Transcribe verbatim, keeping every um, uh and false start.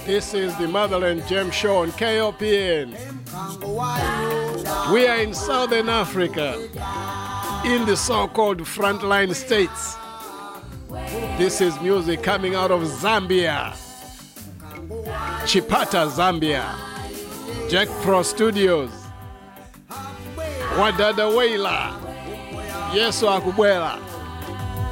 This is the Motherland Gem Show on K O P N. We are in Southern Africa, in the so-called frontline states. This is music coming out of Zambia, Chipata, Zambia, Jack Pro Studios, Wadada Weila, Yesu Akubwela.